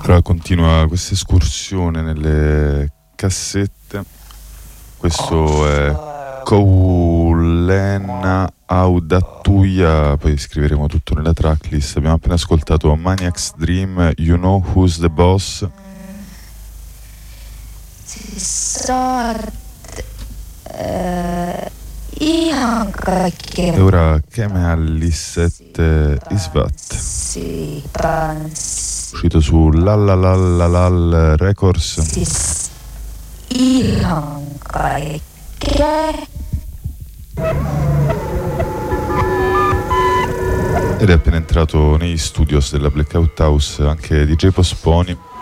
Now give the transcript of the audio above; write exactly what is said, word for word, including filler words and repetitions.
Allora continua questa escursione nelle cassette. Questo è Koulena Audattuia, poi scriveremo tutto nella tracklist. Abbiamo appena ascoltato Maniac's Dream, You Know Who's the Boss. E ora Kemeallisset Isvat, uscito su Lalalal Records. Ed è appena entrato negli studios della Blackout House anche D J Posponi.